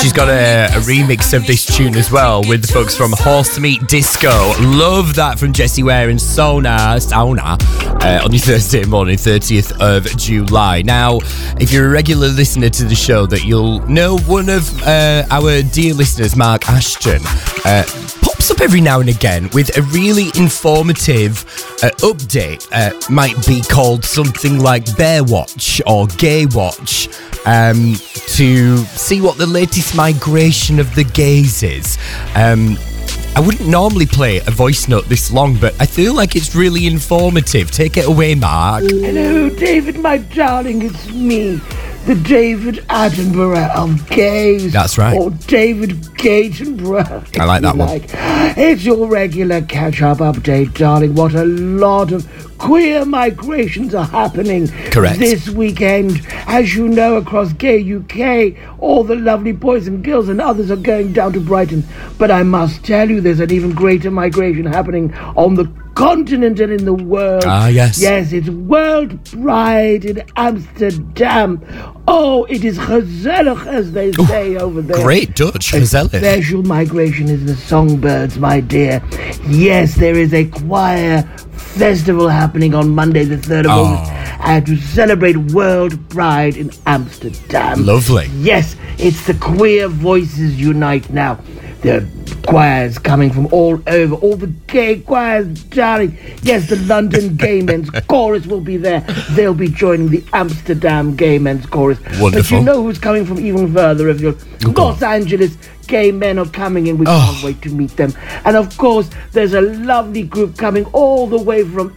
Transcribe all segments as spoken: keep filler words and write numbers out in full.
she's got a, a remix of this tune as well with the folks from Horse Meat Disco. Love that from Jessie Ware and Sona, Sauna uh, on your Thursday morning, thirtieth of July. Now, if you're a regular listener to the show, that you'll know one of uh, our dear listeners, Mark Ashton, uh, pops up every now and again with a really informative uh, update. Uh, might be called something like Bear Watch or Gay Watch, um, to see what the latest migration of the gays is. Um, I wouldn't normally play a voice note this long, but I feel like it's really informative. Take it away, Mark. Hello, David, my darling, it's me, the David Attenborough of gays. That's right. Or David Gatenborough. I like that one. Like. It's your regular catch-up update, darling. What a lot of queer migrations are happening Correct. this weekend. As you know, across gay U K, all the lovely boys and girls and others are going down to Brighton. But I must tell you, there's an even greater migration happening on the continent and in the world. Ah, yes. Yes, it's World Pride in Amsterdam. Oh, it is gezellig, as they say over there. Great Dutch, A gezellig. special migration is the Songbirds, my dear. Yes, there is a choir festival happening on Monday, the third of Oh. August, and to celebrate World Pride in Amsterdam. Lovely. Yes, it's the Queer Voices Unite now. There are choirs coming from all over, all the gay choirs, darling. Yes, the London Gay Men's Chorus will be there. They'll be joining the Amsterdam Gay Men's Chorus. Wonderful. But you know who's coming from even further of your Los Angeles gay men are coming in. We Oh. can't wait to meet them. And of course, there's a lovely group coming all the way from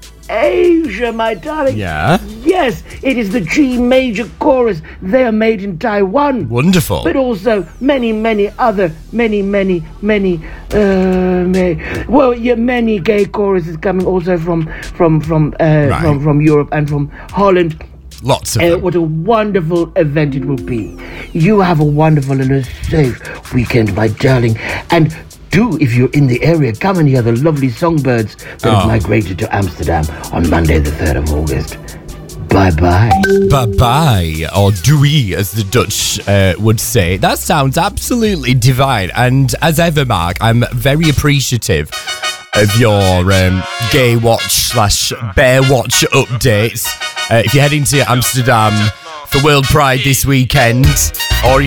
Asia, my darling. Yeah. Yes, it is the G Major Chorus. They are made in Taiwan. Wonderful. But also many, many other, many, many, many, uh, may, well, yeah, many gay choruses coming also from, from, from, uh, Right. from, from Europe and from Holland. Lots of Uh, them. what a wonderful event it will be. You have a wonderful and a safe weekend, my darling. And do, if you're in the area, come and hear the lovely songbirds that Oh. have migrated to Amsterdam on Monday, the third of August. Bye-bye. Bye-bye, or doei, as the Dutch uh, would say. That sounds absolutely divine. And as ever, Mark, I'm very appreciative of your um, Gay Watch slash Bear Watch updates. Uh, if you're heading to Amsterdam for World Pride this weekend, or